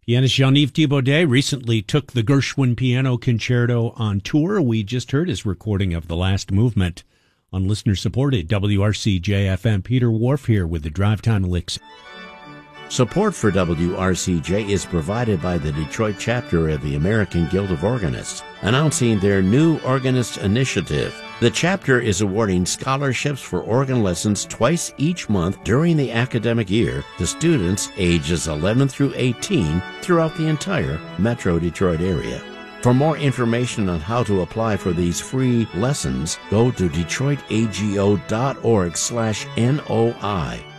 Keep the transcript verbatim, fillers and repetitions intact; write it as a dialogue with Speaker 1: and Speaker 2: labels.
Speaker 1: Pianist Jean-Yves Thibaudet recently took the Gershwin Piano Concerto on tour. We just heard his recording of the last movement on listener-supported W R C J F M. Peter Wharf here with the Drive Time Elixir.
Speaker 2: Support for W R C J is provided by the Detroit chapter of the American Guild of Organists, announcing their new Organist Initiative. The chapter is awarding scholarships for organ lessons twice each month during the academic year to students ages eleven through eighteen throughout the entire Metro Detroit area. For more information on how to apply for these free lessons, go to detroit a g o dot org slash N O I.